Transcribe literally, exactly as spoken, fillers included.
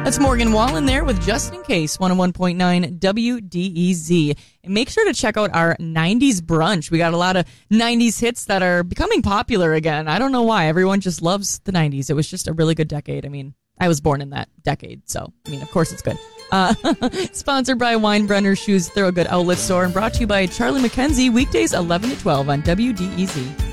That's Morgan Wallen there with Just In Case, one oh one point nine W D E Z. And make sure to check out our nineties brunch. We got a lot of nineties hits that are becoming popular again. I don't know why. Everyone just loves the nineties. It was just a really good decade. I mean, I was born in that decade, so, I mean, of course it's good. Uh, sponsored by Weinbrenner Shoes Thorogood Outlet Store and brought to you by Charlie McKenzie, weekdays eleven to twelve on W D E Z.